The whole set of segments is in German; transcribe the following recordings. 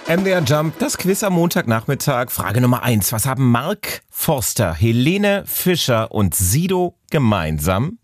MDR Jump, das Quiz am Montagnachmittag. Frage Nummer 1. Was haben Mark Forster, Helene Fischer und Sido gemeinsam?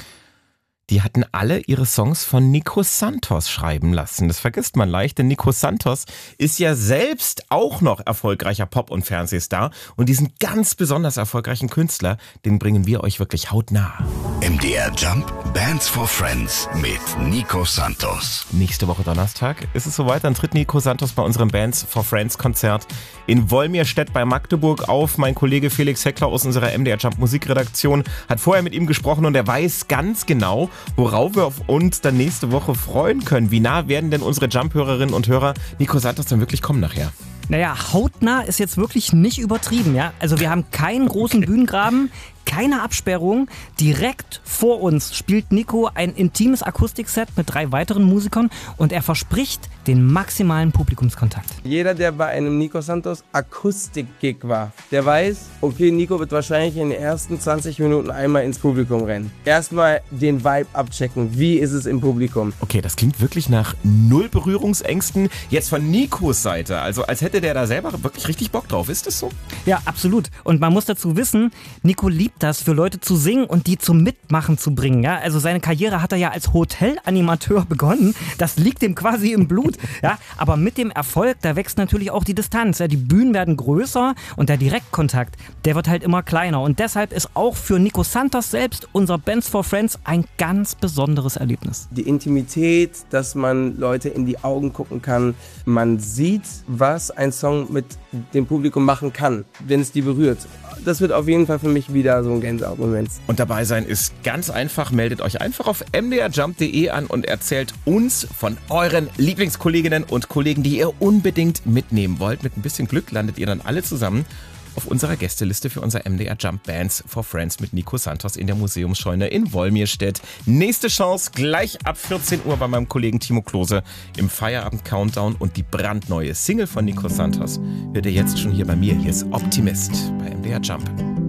Die hatten alle ihre Songs von Nico Santos schreiben lassen. Das vergisst man leicht, denn Nico Santos ist ja selbst auch noch erfolgreicher Pop- und Fernsehstar. Und diesen ganz besonders erfolgreichen Künstler, den bringen wir euch wirklich hautnah. MDR Jump, Bands for Friends mit Nico Santos. Nächste Woche Donnerstag ist es soweit, dann tritt Nico Santos bei unserem Bands for Friends Konzert in Wolmirstedt bei Magdeburg auf. Mein Kollege Felix Heckler aus unserer MDR Jump Musikredaktion hat vorher mit ihm gesprochen und er weiß ganz genau, worauf wir uns dann nächste Woche freuen können. Wie nah werden denn unsere Jump-Hörerinnen und Hörer Nico Santos dann wirklich kommen nachher? Naja, hautnah ist jetzt wirklich nicht übertrieben, ja. Also wir haben keinen großen Bühnengraben, keine Absperrung. Direkt vor uns spielt Nico ein intimes Akustikset mit 3 weiteren Musikern und er verspricht den maximalen Publikumskontakt. Jeder, der bei einem Nico Santos Akustik-Gig war, der weiß, okay, Nico wird wahrscheinlich in den ersten 20 Minuten einmal ins Publikum rennen. Erstmal den Vibe abchecken. Wie ist es im Publikum? Okay, das klingt wirklich nach 0 Berührungsängsten. Jetzt von Nikos Seite, also als hätte der da selber wirklich richtig Bock drauf. Ist das so? Ja, absolut. Und man muss dazu wissen, Nico liebt das, für Leute zu singen und die zum Mitmachen zu bringen. Ja? Also seine Karriere hat er ja als Hotelanimateur begonnen. Das liegt ihm quasi im Blut. Ja? Aber mit dem Erfolg, da wächst natürlich auch die Distanz. Ja? Die Bühnen werden größer und der Direktkontakt, der wird halt immer kleiner. Und deshalb ist auch für Nico Santos selbst unser Bands for Friends ein ganz besonderes Erlebnis. Die Intimität, dass man Leute in die Augen gucken kann. Man sieht, was ein Song mit dem Publikum machen kann, wenn es die berührt. Das wird auf jeden Fall für mich wieder so ein Gänsehautmoment. Und dabei sein ist ganz einfach. Meldet euch einfach auf mdrjump.de an und erzählt uns von euren Lieblingskolleginnen und Kollegen, die ihr unbedingt mitnehmen wollt. Mit ein bisschen Glück landet ihr dann alle zusammen auf unserer Gästeliste für unser MDR Jump Bands for Friends mit Nico Santos in der Museumsscheune in Wolmirstedt. Nächste Chance gleich ab 14 Uhr bei meinem Kollegen Timo Klose im Feierabend-Countdown und die brandneue Single von Nico Santos hört ihr jetzt schon hier bei mir. Hier ist Optimist bei MDR Jump.